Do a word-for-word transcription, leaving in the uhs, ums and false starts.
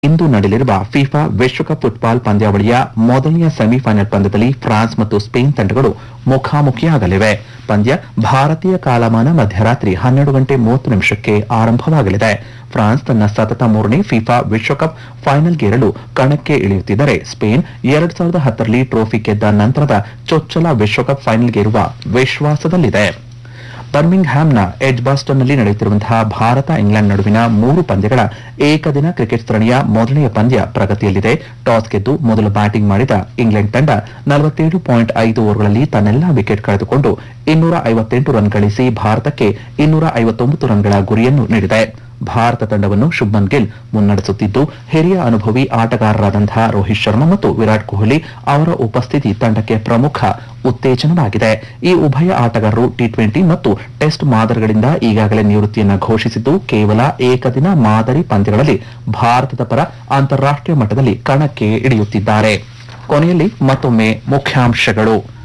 ಇಂದು ನಡೆಯಲಿರುವ ಫಿಫಾ ವಿಶ್ವಕಪ್ ಫುಟ್ಬಾಲ್ ಪಂದ್ಯಾವಳಿಯ ಮೊದಲನೆಯ ಸೆಮಿಫೈನಲ್ ಪಂದ್ಯದಲ್ಲಿ ಫ್ರಾನ್ಸ್ ಮತ್ತು ಸ್ಪೇನ್ ತಂಡಗಳು ಮುಖಾಮುಖಿಯಾಗಲಿವೆ. ಪಂದ್ಯ ಭಾರತೀಯ ಕಾಲಮಾನ ಮಧ್ಯರಾತ್ರಿ ಹನ್ನೆರಡು ಗಂಟೆ ಮೂವತ್ತು ನಿಮಿಷಕ್ಕೆ ಆರಂಭವಾಗಲಿದೆ. ಫ್ರಾನ್ಸ್ ತನ್ನ ಸತತ ಮೂರನೇ ಫಿಫಾ ವಿಶ್ವಕಪ್ ಫೈನಲ್ಗೇರಲು ಕಣಕ್ಕೆ ಇಳಿಯುತ್ತಿದ್ದರೆ, ಸ್ಪೇನ್ ಎರಡ್ ಸಾವಿರದ ಹತ್ತರಲ್ಲಿ ಟ್ರೋಫಿ ಗೆದ್ದ ನಂತರದ ಚೊಚ್ಚಲ ವಿಶ್ವಕಪ್ ಫೈನಲ್ಗೇರುವ ವಿಶ್ವಾಸದಲ್ಲಿದೆ. ಬರ್ಮಿಂಗ್ಹ್ಯಾಮ್ನ ಎಡ್ಜ್ಬಾಸ್ಟನ್ನಲ್ಲಿ ನಡೆಯುತ್ತಿರುವಂತಹ ಭಾರತ ಇಂಗ್ಲೆಂಡ್ ನಡುವಿನ ಮೂರು ಪಂದ್ಯಗಳ ಏಕದಿನ ಕ್ರಿಕೆಟ್ ಸರಣಿಯ ಮೊದಲನೆಯ ಪಂದ್ಯ ಪ್ರಗತಿಯಲ್ಲಿದೆ. ಟಾಸ್ ಗೆದ್ದು ಮೊದಲು ಬ್ಯಾಟಿಂಗ್ ಮಾಡಿದ ಇಂಗ್ಲೆಂಡ್ ತಂಡ ನಲವತ್ತೇಳು ಪಾಯಿಂಟ್ ಐದು ಓವರ್ಗಳಲ್ಲಿ ತನ್ನೆಲ್ಲಾ ವಿಕೆಟ್ ಕಳೆದುಕೊಂಡು ಇನ್ನೂರ ಐವತ್ತೆಂಟು ರನ್ ಗಳಿಸಿ ಭಾರತಕ್ಕೆ ಇನ್ನೂರ ಐವತ್ತೊಂಬತ್ತು ರನ್ಗಳ ಗುರಿಯನ್ನು ನೀಡಿದೆ. ಭಾರತ ತಂಡವನ್ನು ಶುಭ್ಮನ್ ಗಿಲ್ ಮುನ್ನಡೆಸುತ್ತಿದ್ದು, ಹಿರಿಯ ಅನುಭವಿ ಆಟಗಾರರಾದಂತಹ ರೋಹಿತ್ ಶರ್ಮಾ ಮತ್ತು ವಿರಾಟ್ ಕೊಹ್ಲಿ ಅವರ ಉಪಸ್ಥಿತಿ ತಂಡಕ್ಕೆ ಪ್ರಮುಖ ಉತ್ತೇಜನವಾಗಿದೆ. ಈ ಉಭಯ ಆಟಗಾರರು ಟಿ ಟ್ವೆಂಟಿ ಮತ್ತು ಟೆಸ್ಟ್ ಮಾದರಿಗಳಿಂದ ಈಗಾಗಲೇ ನಿವೃತ್ತಿಯನ್ನು ಘೋಷಿಸಿದ್ದು, ಕೇವಲ ಏಕದಿನ ಮಾದರಿ ಪಂದ್ಯಗಳಲ್ಲಿ ಭಾರತದ ಪರ ಅಂತಾರಾಷ್ಟ್ರೀಯ ಮಟ್ಟದಲ್ಲಿ ಕಣಕ್ಕೆ ಇಳಿಯುತ್ತಿದ್ದಾರೆ. ಕೊನೆಯಲ್ಲಿ ಮತ್ತೊಮ್ಮೆ ಮುಖ್ಯಾಂಶಗಳು.